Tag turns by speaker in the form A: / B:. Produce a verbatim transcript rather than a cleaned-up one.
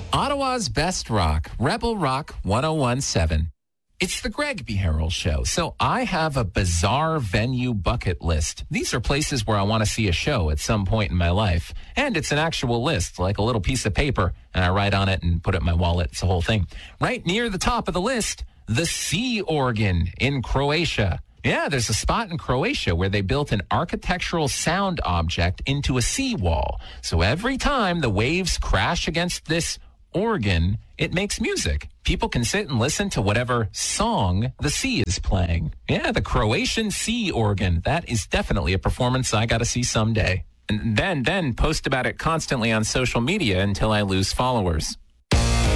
A: Ottawa's best rock, Rebel Rock ten seventeen. It's the Greg Beharrell Show. So I have a bizarre venue bucket list. These are places where I want to see a show at some point in my life. And it's an actual list, like a little piece of paper, and I write on it and put it in my wallet. It's the whole thing. Right near the top of the list, the Sea Organ in Croatia. Yeah, there's a spot in Croatia where they built an architectural sound object into a seawall. So every time the waves crash against this organ, it makes music. People can sit and listen to whatever song the sea is playing. Yeah, the Croatian Sea Organ. That is definitely a performance I got to see someday. And then, then post about it constantly on social media until I lose followers.